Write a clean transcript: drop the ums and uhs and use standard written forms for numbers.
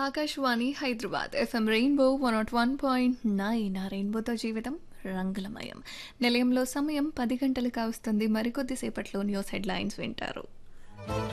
Akashvani Hyderabad FM rainbow 101.9 ఆ రెయిన్బోతో జీవితం రంగులమయం. నిలయంలో సమయం 10 గంటలు కావస్తుంది. మరికొద్దిసేపట్లో న్యూస్ హెడ్లైన్స్ వింటారు.